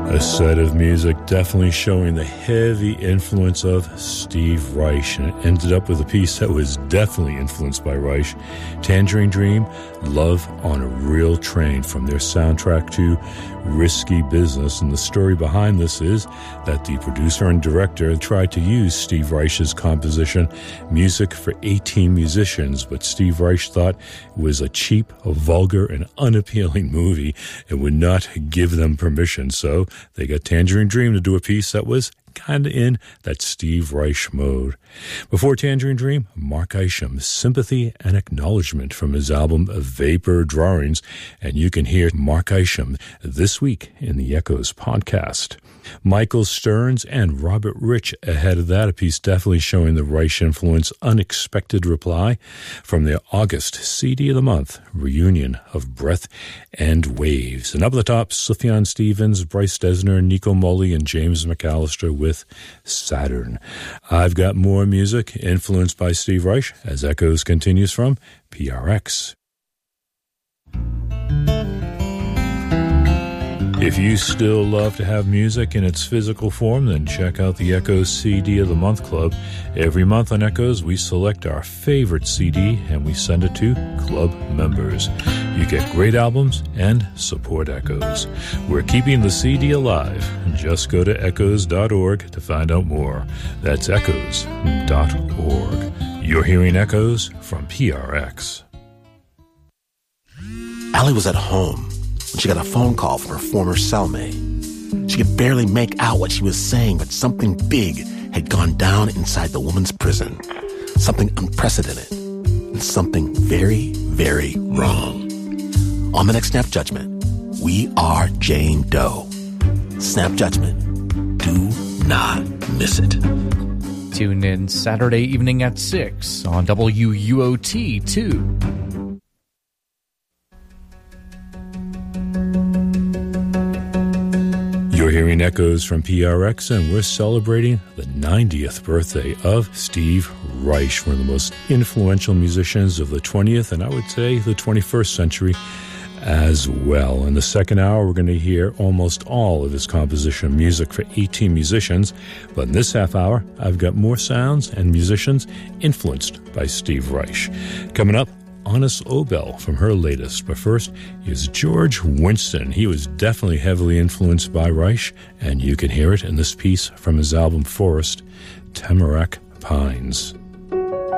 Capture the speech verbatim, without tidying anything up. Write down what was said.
A set of music definitely showing the heavy influence of Steve Reich, and it ended up with a piece that was definitely influenced by Reich, Tangerine Dream, Love on a Real Train, from their soundtrack to Risky Business. And the story behind this is that the producer and director tried to use Steve Reich's composition, Music for eighteen Musicians, but Steve Reich thought it was a cheap, vulgar, and unappealing movie and would not give them permission. So they got Tangerine Dream to do a piece that was kind of in that Steve Reich mode. Before Tangerine Dream, Mark Isham, Sympathy and Acknowledgement, from his album Vapor Drawings, and you can hear Mark Isham this week in the Echoes podcast. Michael Stearns and Robert Rich ahead of that, a piece definitely showing the Reich influence, Unexpected Reply, from their August C D of the Month, Reunion of Breath and Waves. And up at the top, Sufjan Stevens, Bryce Dessner, Nico Muhly, and James McAllister with Saturn. I've got more music influenced by Steve Reich as Echoes continues from P R X. If you still love to have music in its physical form, then check out the Echoes C D of the Month Club. Every month on Echoes, we select our favorite C D and we send it to club members. You get great albums and support Echoes. We're keeping the C D alive. Just go to echoes dot org to find out more. That's echoes dot org. You're hearing Echoes from P R X. Allie was at home when she got a phone call from her former cellmate. She could barely make out what she was saying, but something big had gone down inside the woman's prison. Something unprecedented. And something very, very wrong. On the next Snap Judgment, we are Jane Doe. Snap Judgment. Do not miss it. Tune in Saturday evening at six on W U O T two. You're hearing Echoes from P R X, and we're celebrating the ninetieth birthday of Steve Reich, one of the most influential musicians of the twentieth and I would say the twenty-first century as well. In the second hour, we're going to hear almost all of his composition, Music for eighteen Musicians. But in this half hour, I've got more sounds and musicians influenced by Steve Reich. Coming up, Honest Obel from her latest. But first is George Winston. He was definitely heavily influenced by Reich, and you can hear it in this piece from his album Forest, Tamarack Pines.